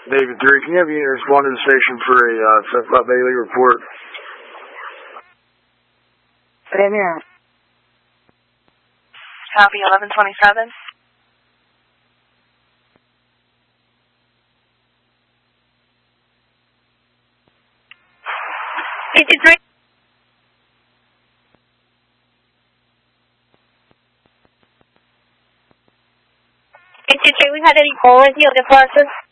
David 3, can you have unit respond to the station for a 7-5 Bailey report? Premier. Copy 1127. Three. We had any callers in the other classes?